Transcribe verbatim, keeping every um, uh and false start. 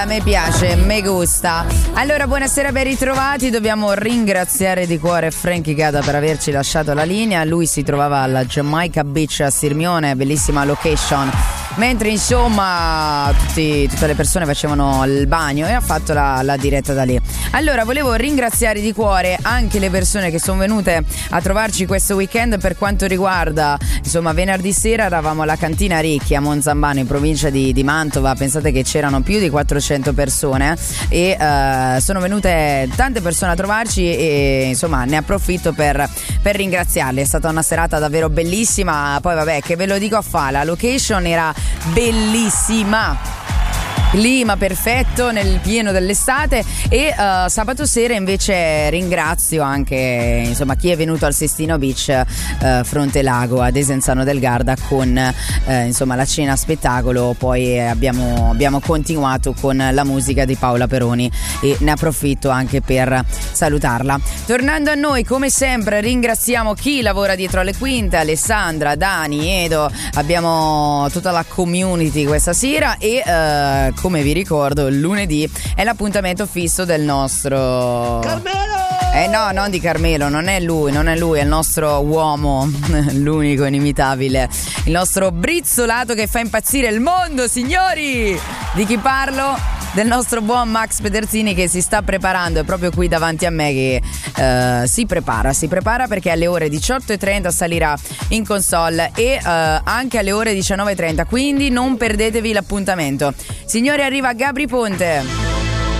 A me piace, me gusta. Allora, buonasera, ben ritrovati. Dobbiamo ringraziare di cuore Frankie Gata per averci lasciato la linea. Lui si trovava alla Jamaica Beach a Sirmione, bellissima location. Mentre insomma tutti, tutte le persone facevano il bagno e ha fatto la, la diretta da lì. Allora, volevo ringraziare di cuore anche le persone che sono venute a trovarci questo weekend. Per quanto riguarda, insomma, venerdì sera eravamo alla Cantina Ricchi a Monzambano in provincia di, di Mantova. Pensate che c'erano più di quattrocento persone e uh, sono venute tante persone a trovarci e insomma ne approfitto per, per ringraziarli. È stata una serata davvero bellissima. Poi vabbè, che ve lo dico a fa, la location era bellissima, clima perfetto nel pieno dell'estate e uh, sabato sera invece ringrazio anche insomma chi è venuto al Sestino Beach uh, fronte lago a Desenzano del Garda con uh, insomma la cena spettacolo. Poi abbiamo, abbiamo continuato con la musica di Paola Peroni e ne approfitto anche per salutarla. Tornando a noi, come sempre ringraziamo chi lavora dietro alle quinte, Alessandra, Dani, Edo, abbiamo tutta la community questa sera e uh, come vi ricordo, lunedì è l'appuntamento fisso del nostro Carmelo! Eh no, non di Carmelo, non è lui, non è lui, è il nostro uomo, l'unico, inimitabile, il nostro brizzolato che fa impazzire il mondo, signori! Di chi parlo? Del nostro buon Max Pederzini che si sta preparando, è proprio qui davanti a me che uh, si prepara, si prepara perché alle ore diciotto e trenta salirà in console e uh, anche alle ore diciannove e trenta, quindi non perdetevi l'appuntamento. Signori, arriva Gabri Ponte.